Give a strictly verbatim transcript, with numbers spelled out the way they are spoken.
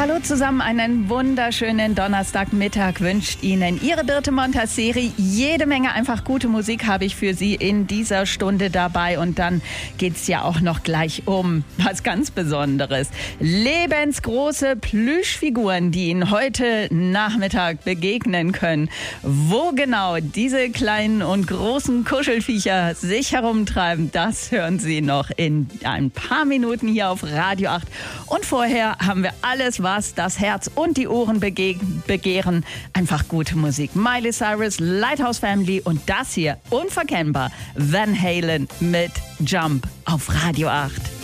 Hallo zusammen, einen wunderschönen Donnerstagmittag wünscht Ihnen Ihre Birte Montessori. Jede Menge einfach gute Musik habe ich für Sie in dieser Stunde dabei. Und dann geht es ja auch noch gleich um was ganz Besonderes. Lebensgroße Plüschfiguren, die Ihnen heute Nachmittag begegnen können. Wo genau diese kleinen und großen Kuschelviecher sich herumtreiben, das hören Sie noch in ein paar Minuten hier auf Radio acht. Und vorher haben wir alles, was das Herz und die Ohren bege- begehren. Einfach gute Musik. Miley Cyrus, Lighthouse Family und das hier, unverkennbar, Van Halen mit Jump auf Radio acht.